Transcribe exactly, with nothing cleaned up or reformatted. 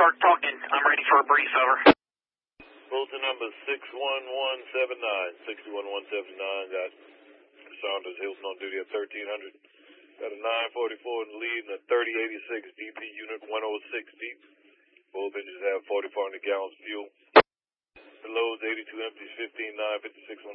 start talking. I'm ready for a brief, over. Bulletin number six one one seven nine. six one one seven nine. Got Saunders Hilton on duty at thirteen hundred. Got a nine forty-four in the lead and a thirty eighty-six D P unit one oh six deep. Both engines have forty-four hundred gallons fuel. The load's eighty-two empties, fifteen nine, fifty-six